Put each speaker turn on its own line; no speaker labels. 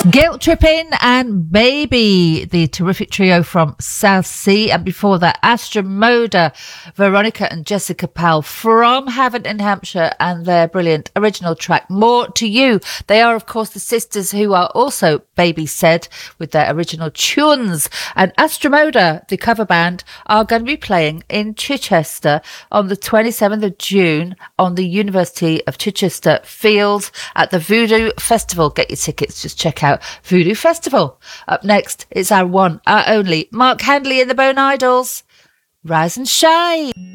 Guilt Tripping and Baby, the terrific trio from South Sea. And before that, Astra Moda, Veronica and Jessica Powell from Havant in Hampshire, and their brilliant original track, More to You. They are, of course, the sisters who are also Baby Said with their original tunes. And Astra Moda, the cover band, are going to be playing in Chichester on the 27th of June on the University of Chichester Fields at the Voodoo Festival. Get your tickets, just check out Voodoo Festival. Up next, it's our one, our only Mark Handley and the Bone Idols. Rise and shine.